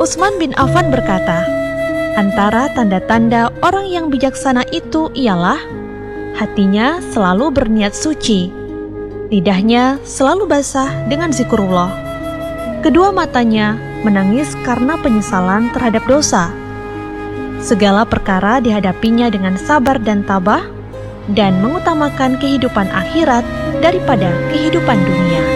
Utsman bin Affan berkata, antara tanda-tanda orang yang bijaksana itu ialah hatinya selalu berniat suci, lidahnya selalu basah dengan zikrullah, kedua matanya menangis karena penyesalan terhadap dosa, segala perkara dihadapinya dengan sabar dan tabah, dan mengutamakan kehidupan akhirat daripada kehidupan dunia.